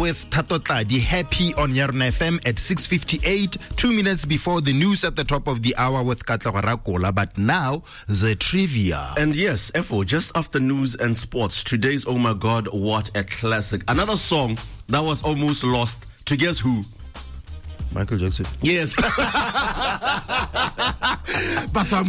with Thato Tladi, Happy on Yarna FM at 6:58, 2 minutes before the news at the top of the hour with Katlego Rakola. But now, the trivia. And yes, FO, just after news and sports, today's Oh My God, what a classic. Another song that was almost lost to guess who? Michael Jackson. Yes. How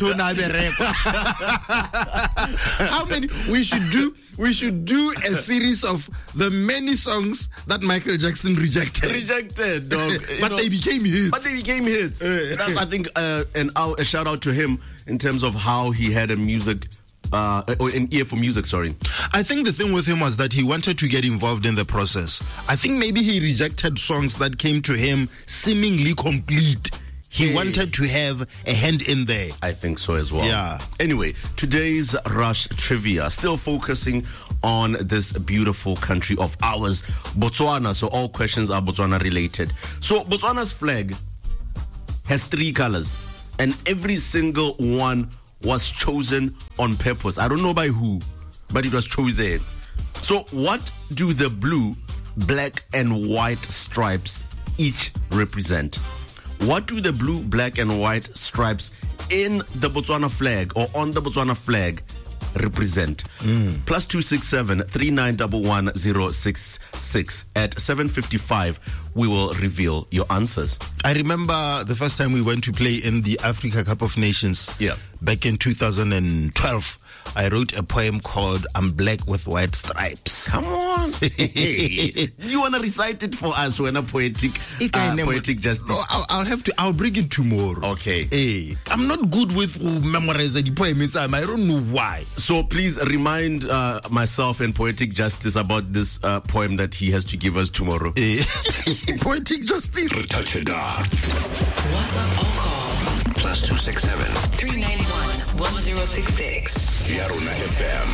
many? We should do a series of the many songs that Michael Jackson rejected, dog. But they became hits. That's, I think, a shout out to him in terms of how he had a music. An ear for music, sorry. I think the thing with him was that he wanted to get involved in the process. I think maybe he rejected songs that came to him seemingly complete. He wanted to have a hand in there. I think so as well. Yeah. Anyway, today's Rush Trivia, still focusing on this beautiful country of ours, Botswana. So all questions are Botswana related. So Botswana's flag has 3 colors, and every single one was chosen on purpose. I don't know by who, but it was chosen. So what do the blue, black, and white stripes each represent? What do the blue, black, and white stripes in the Botswana flag or on the Botswana flag represent? Plus 267 3911 066. At 7:55, we will reveal your answers. I remember the first time we went to play in the Africa Cup of Nations. Yeah. Back in 2012. I wrote a poem called I'm Black with White Stripes. Come on. Hey. You want to recite it for us when a poetic justice? I'll bring it tomorrow. Okay. Hey, I'm not good with memorizing the poems. I don't know why. So please remind myself and Poetic Justice about this poem that he has to give us tomorrow. Poetic Justice. WhatsApp or call plus 267 391 1066. Yarona FM.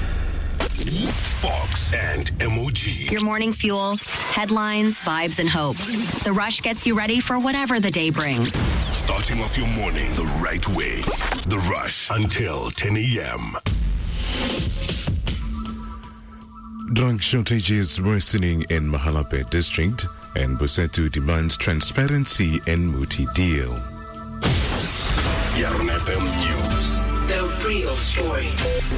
Fox and MOG. Your morning fuel, headlines, vibes, and hope. The Rush gets you ready for whatever the day brings. Starting off your morning the right way. The Rush until 10 a.m. Drug shortages worsening in Mahalape district, and Bosetu demands transparency in Muti deal. Yarona FM News. The real story.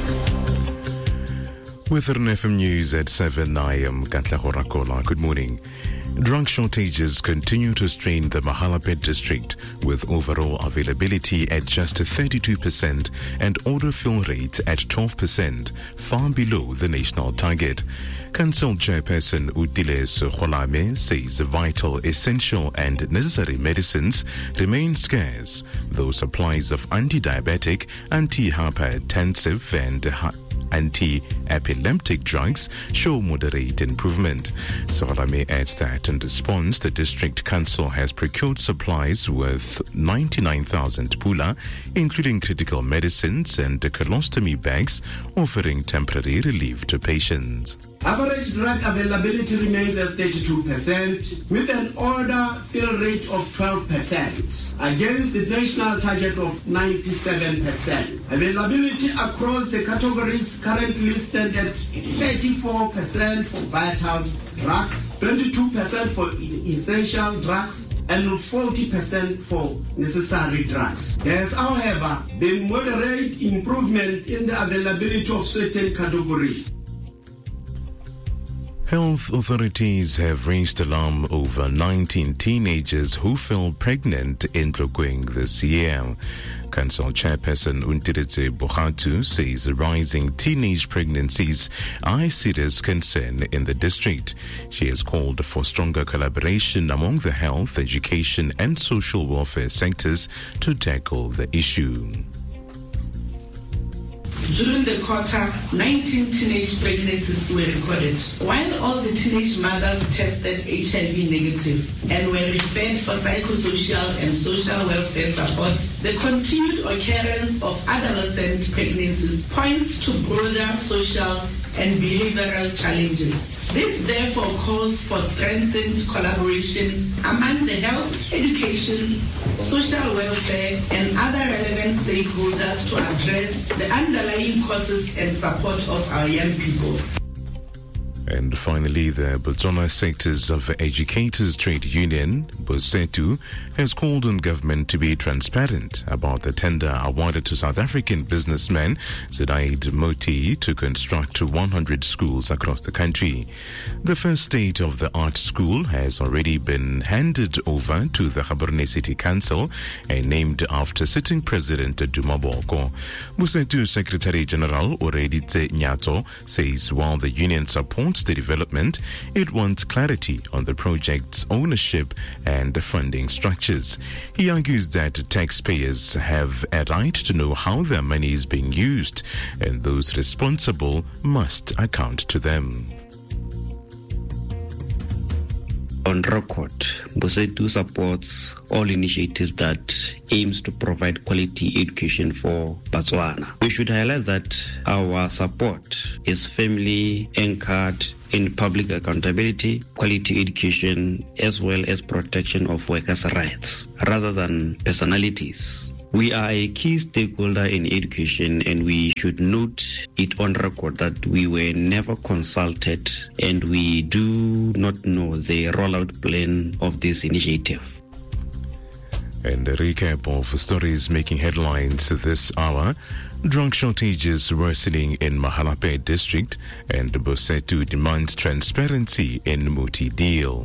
With RNFM News at 7, I am Katlego Rakola. Good morning. Drug shortages continue to strain the Mahalape district, with overall availability at just 32% and order fill rate at 12%, far below the national target. Council Chairperson Udile Sekgolame says vital, essential and necessary medicines remain scarce, though supplies of anti-diabetic, anti-hypertensive and anti-epileptic drugs show moderate improvement. Sekgolame adds that in response, the district council has procured supplies worth 99,000 pula, including critical medicines and colostomy bags, offering temporary relief to patients. Average drug availability remains at 32%, with an order fill rate of 12%, against the national target of 97%. Availability across the categories currently stand at 34% for vital drugs, 22% for essential drugs, and 40% for necessary drugs. There has, however, been moderate improvement in the availability of certain categories. Health authorities have raised alarm over 19 teenagers who fell pregnant in Tlokweng this year. Council Chairperson Untiritse Bohatu says rising teenage pregnancies are a serious concern in the district. She has called for stronger collaboration among the health, education and social welfare sectors to tackle the issue. During the quarter, 19 teenage pregnancies were recorded. While all the teenage mothers tested HIV negative and were referred for psychosocial and social welfare support, the continued occurrence of adolescent pregnancies points to broader social and behavioral challenges. This therefore calls for strengthened collaboration among the health, education, social welfare, and other relevant stakeholders to address the underlying causes and support of our young people. And finally, the Botswana Sectors of Educators Trade Union, BOSETU, has called on government to be transparent about the tender awarded to South African businessman Zunaid Moti to construct 100 schools across the country. The first state-of-the-art school has already been handed over to the Gaborone City Council and named after sitting President Duma Boko. BOSETU Secretary General Oreditse Nyato says while the union supports the development, it wants clarity on the project's ownership and funding structures. He argues that taxpayers have a right to know how their money is being used, and those responsible must account to them. On record, BOSETU supports all initiatives that aims to provide quality education for Botswana. We should highlight that our support is firmly anchored in public accountability, quality education, as well as protection of workers' rights, rather than personalities. We are a key stakeholder in education, and we should note it on record that we were never consulted and we do not know the rollout plan of this initiative. And a recap of stories making headlines this hour. Drug shortages worsening in Mahalape district, and BOSETU demands transparency in Moti deal.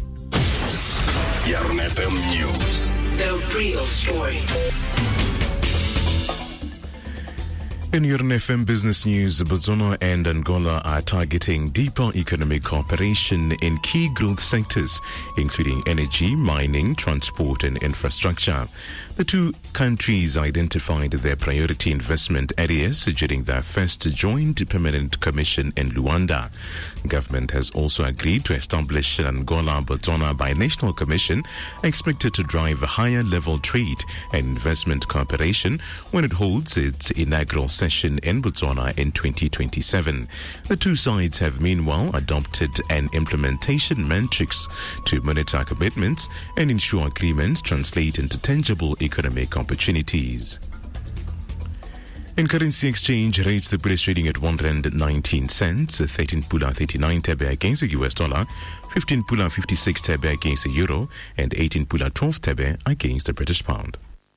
Yarn FM News. The real story. In Yarn FM Business News, Botswana and Angola are targeting deeper economic cooperation in key growth sectors, including energy, mining, transport and infrastructure. The two countries identified their priority investment areas during their first joint permanent commission in Luanda. Government has also agreed to establish an Angola-Botswana binational commission expected to drive higher level trade and investment cooperation when it holds its inaugural session in Botswana in 2027. The two sides have meanwhile adopted an implementation matrix to monitor commitments and ensure agreements translate into tangible economic opportunities. In currency exchange rates, the British trading at R1.19, 13 pula 39 tebe against the US dollar, 15 pula 56 tebe against the euro, and 18 pula 12 tebe against the British pound.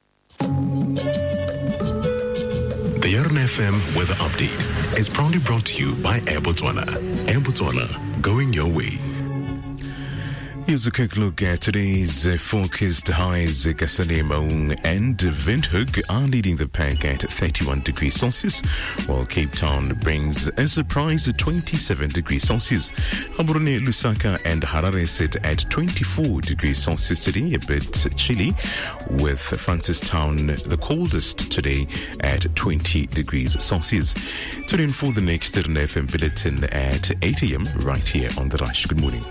The Yarn FM Weather Update is proudly brought to you by Air Botswana. Air Botswana, going your way. Here's a quick look at today's forecast highs. Kasane, Maung and Windhoek are leading the pack at 31 degrees Celsius, while Cape Town brings a surprise 27 degrees Celsius. Gaborone, Lusaka and Harare sit at 24 degrees Celsius today, a bit chilly, with Francistown the coldest today at 20 degrees Celsius. Tune in for the next Yarn FM bulletin at 8 a.m. right here on The Rush. Good morning.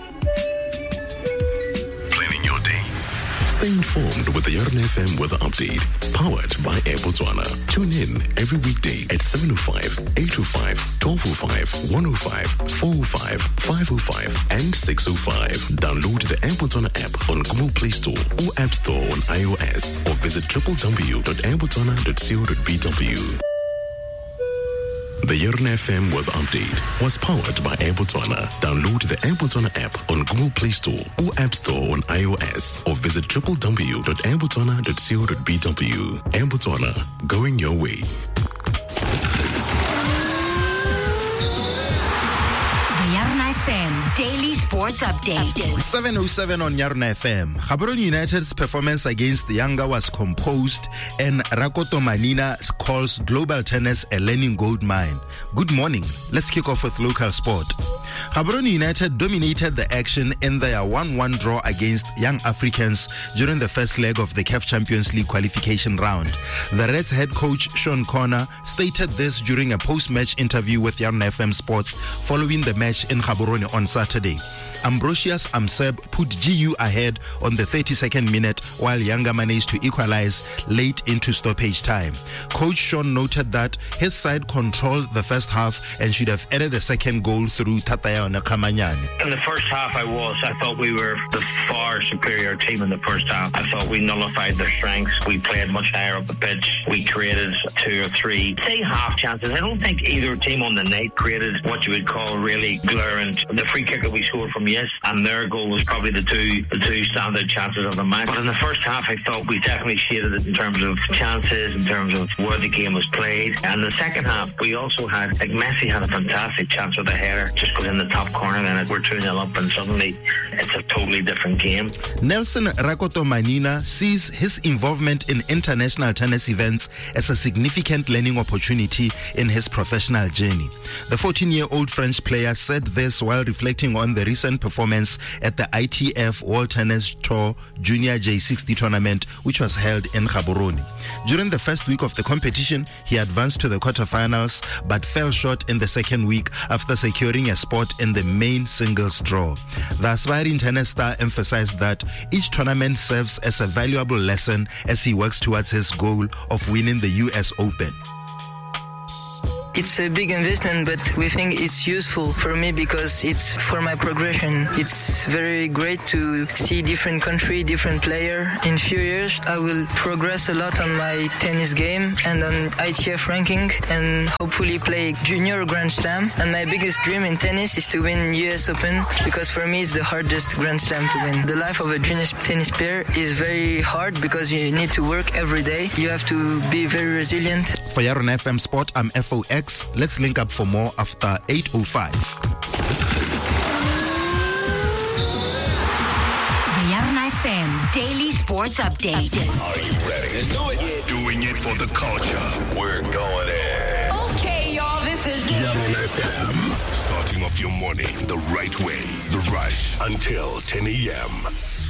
Stay informed with the Yarn FM Weather Update, powered by Air Botswana. Tune in every weekday at 7:05, 8:05, 12:05, 1:05, 4:05, 5:05, and 6:05. Download the Air Botswana app on Google Play Store or App Store on iOS, or visit www.airbotswana.co.bw. The Yarn FM Weather Update was powered by Air Botswana. Download the Air Botswana app on Google Play Store or App Store on iOS, or visit www.airbotswana.co.bw. Air Botswana, going your way. FM Daily Sports Update. 7:07 on Yarn FM. Gaborone United's performance against Yanga was composed, and Rakoto Manina calls global tennis a learning gold mine. Good morning. Let's kick off with local sport. Gaborone United dominated the action in their 1-1 draw against Young Africans during the first leg of the CAF Champions League qualification round. The Reds head coach Sean Connor stated this during a post-match interview with Yarn FM Sports following the match in Gaborone on Saturday. Ambrosius Amseb put GU ahead on the 32nd minute, while Yanga managed to equalize late into stoppage time. Coach Sean noted that his side controlled the first half and should have added a second goal through Tataya Nakamanyane. In the first half, I thought we were the far superior team in the first half. I thought we nullified their strengths. We played much higher up the pitch. We created 2 or 3, say, half chances. I don't think either team on the night created what you would call really glaring. The free kick that we scored from Yes and their goal was probably the two standout chances of the match. But in the first half, I thought we definitely shaded it in terms of chances, in terms of where the game was played. And the second half, we also had, like Messi had a fantastic chance with a header, just goes in the top corner, and we're 2-0 up, and suddenly it's a totally different game. Nelson Rakoto Manina sees his involvement in international tennis events as a significant learning opportunity in his professional journey. The 14-year-old French player said this while reflecting on the recent performance at the ITF World Tennis Tour Junior J60 tournament, which was held in Gaborone. During the first week of the competition, he advanced to the quarterfinals but fell short in the second week after securing a spot in the main singles draw. The aspiring tennis star emphasized that each tournament serves as a valuable lesson as he works towards his goal of winning the US Open. It's a big investment, but we think it's useful for me because it's for my progression. It's very great to see different country, different player. In few years, I will progress a lot on my tennis game and on ITF ranking and hopefully play junior Grand Slam. And my biggest dream in tennis is to win US Open because for me it's the hardest Grand Slam to win. The life of a junior tennis player is very hard because you need to work every day. You have to be very resilient. For Yaron FM Sport, I'm FOX. Let's link up for more after 8:05. The Yaron FM Daily Sports Update. Are you ready? Let's do it. Doing it for the culture. We're going in. Okay, y'all, this is Yaron FM. Starting off your morning the right way. The Rush until 10 a.m.